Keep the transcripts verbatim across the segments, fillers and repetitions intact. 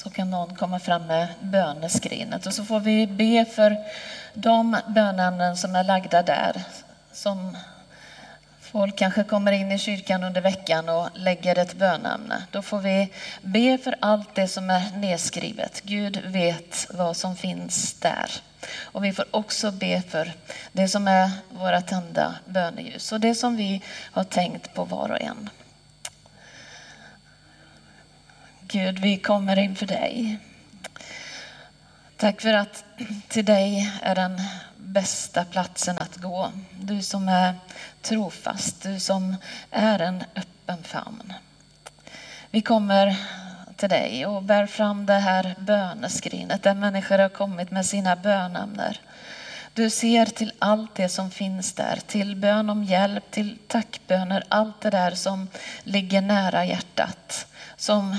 så kan någon komma fram med böneskrinet. Och så får vi be för de bönämnen som är lagda där. Som folk kanske kommer in i kyrkan under veckan och lägger ett bönämne. Då får vi be för allt det som är nedskrivet. Gud vet vad som finns där. Och vi får också be för det som är våra tända böneljus. Och det som vi har tänkt på var och en. Gud, vi kommer inför dig. Tack för att till dig är den bästa platsen att gå. Du som är trofast, du som är en öppen famn. Vi kommer till dig och bär fram det här böneskrinet där människor har kommit med sina bönämnen. Du ser till allt det som finns där, till bön om hjälp, till tackböner, allt det där som ligger nära hjärtat. Som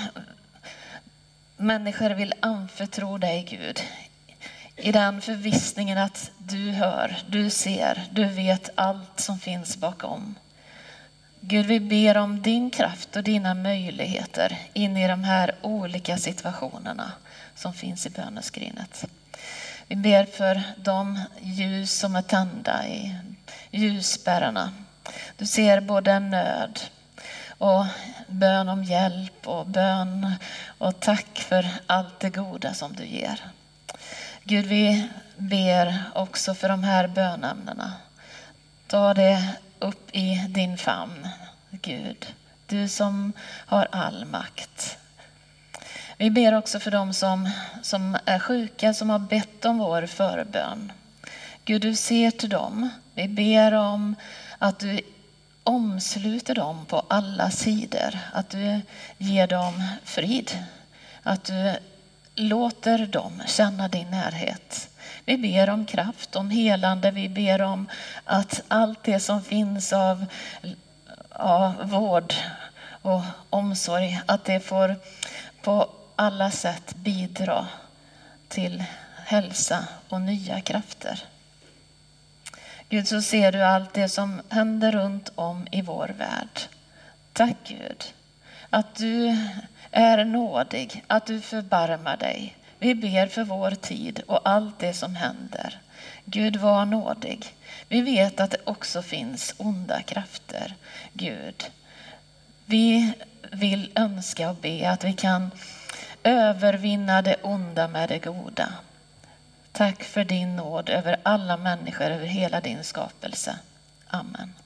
människor vill anförtro dig, Gud. I den förvissningen att du hör, du ser, du vet allt som finns bakom. Gud, vi ber om din kraft och dina möjligheter in i de här olika situationerna som finns i böneskrinet. Vi ber för de ljus som är tända i ljusspärrarna. Du ser både nöd och bön om hjälp och bön och tack för allt det goda som du ger. Gud, vi ber också för de här bönämnena. Ta det upp i din famn, Gud. Du som har all makt. Vi ber också för dem som, som är sjuka, som har bett om vår förbön. Gud, du ser till dem. Vi ber om att du omsluter dem på alla sidor. Att du ger dem frid. Att du låter dem känna din närhet. Vi ber om kraft, om helande. Vi ber om att allt det som finns av, av vård och omsorg, att det får på alla sätt bidra till hälsa och nya krafter. Gud, så ser du allt det som händer runt om i vår värld. Tack Gud, att du är nådig, att du förbarmar dig. Vi ber för vår tid och allt det som händer. Gud, var nådig. Vi vet att det också finns onda krafter. Gud, vi vill önska och be att vi kan övervinna det onda med det goda. Tack för din nåd över alla människor, över hela din skapelse. Amen.